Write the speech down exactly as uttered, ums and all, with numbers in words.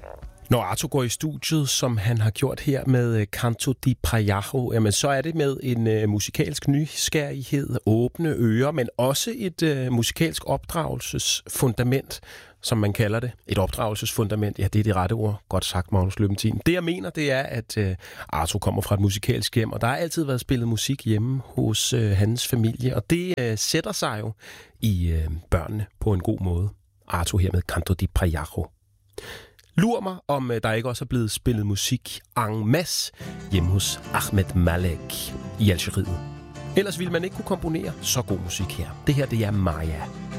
Når Arto går i studiet, som han har gjort her med Canto di Pagliaccio, jamen så er det med en uh, musikalsk nysgerrighed, åbne ører, men også et uh, musikalsk opdragelsesfundament, som man kalder det. Et opdragelsesfundament, ja, det er det rette ord. Godt sagt, Magnus Løventin. Det jeg mener, det er, at uh, Arto kommer fra et musikalsk hjem, og der har altid været spillet musik hjemme hos uh, hans familie, og det uh, sætter sig jo i uh, børnene på en god måde. Arto her med Canto di Pagliaccio. Lur mig, om der ikke også er blevet spillet musik en masse hjemme hos Ahmed Malek i Algeriet. Ellers ville man ikke kunne komponere så god musik her. Det her, det er Maya.